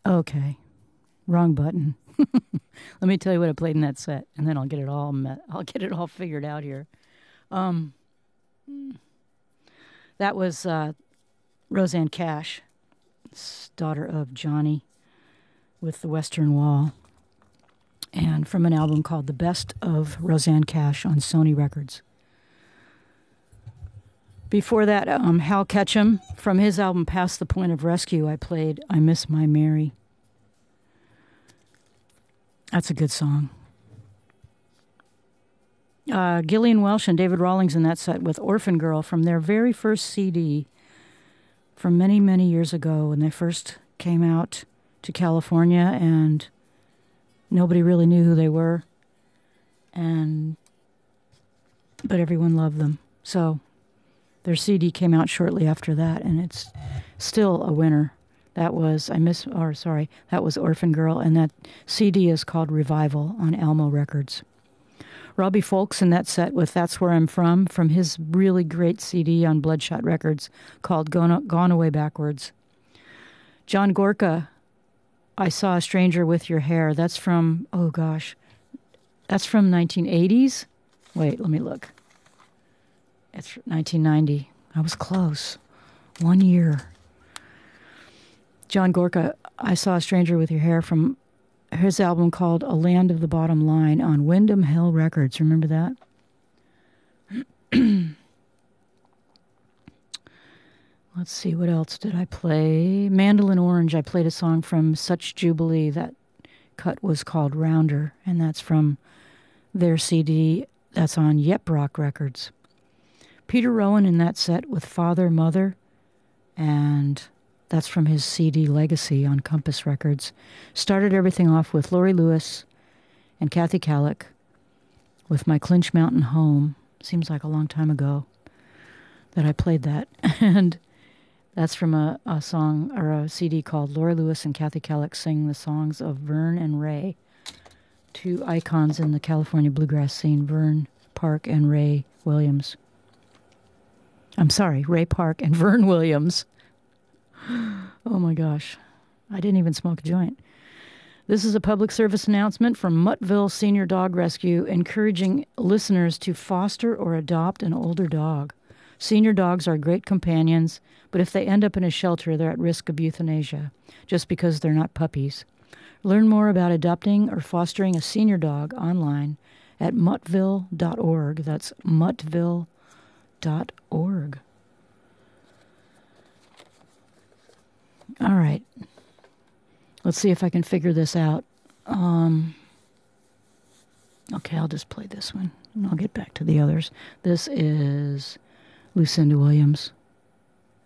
Okay, wrong button. Let me tell you what I played in that set, and then I'll get it all figured out here. Um, that was Rosanne Cash, daughter of Johnny with the Western Wall, and from an album called The Best of Rosanne Cash on Sony Records. Before that, Hal Ketchum, from his album Past the Point of Rescue, I played I Miss My Mary. That's a good song. Gillian Welsh and David Rawlings in that set with Orphan Girl from their very first CD from many, many years ago when they first came out to California, and nobody really knew who they were, but everyone loved them. So their CD came out shortly after that, and it's still a winner. That was that was Orphan Girl, and that CD is called Revival on Almo Records. Robbie Folks in that set with That's Where I'm From his really great CD on Bloodshot Records called Gone Away Backwards. John Gorka, I Saw a Stranger with Your Hair. That's from 1980s. Wait, let me look. It's 1990. I was close. 1 year. John Gorka, I Saw a Stranger with Your Hair from his album called A Land of the Bottom Line on Windham Hill Records. Remember that? Let's see, what else did I play? Mandolin Orange, I played a song from Such Jubilee. That cut was called Rounder, and that's from their CD that's on Yep Rock Records. Peter Rowan in that set with Father, Mother, and that's from his CD Legacy on Compass Records. Started everything off with Laurie Lewis and Kathy Kallick with My Clinch Mountain Home. Seems like a long time ago that I played that. And that's from a song or a CD called Laurie Lewis and Kathy Kallick Sing the Songs of Vern and Ray. Two icons in the California bluegrass scene, Vern Park and Ray Williams. I'm sorry, Ray Park and Vern Williams. Oh my gosh, I didn't even smoke a joint. This is a public service announcement from Muttville Senior Dog Rescue encouraging listeners to foster or adopt an older dog. Senior dogs are great companions, but if they end up in a shelter, they're at risk of euthanasia just because they're not puppies. Learn more about adopting or fostering a senior dog online at muttville.org. That's muttville.org. All right. Let's see if I can figure this out. Okay, I'll just play this one, and I'll get back to the others. This is Lucinda Williams.